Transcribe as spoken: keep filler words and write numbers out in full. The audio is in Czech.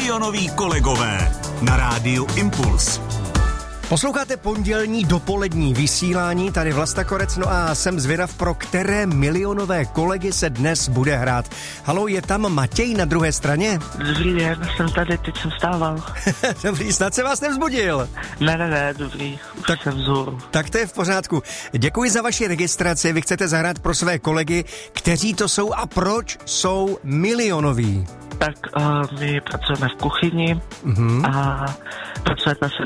Milionoví kolegové na rádiu Impuls. Posloucháte pondělní dopolední vysílání, tady Vlasta Korec, no a jsem zvědav, pro které milionové kolegy se dnes bude hrát. Haló, je tam Matěj na druhé straně? Dobrý den, jsem tady, teď jsem stával. Dobrý, snad se vás nevzbudil. Ne, ne, ne, dobrý, už tak, jsem vzhůru. Tak to je v pořádku. Děkuji za vaši registraci, vy chcete zahrát pro své kolegy, kteří to jsou a proč jsou milionoví. Tak uh, my pracujeme v kuchyni uh-huh. a pracuje,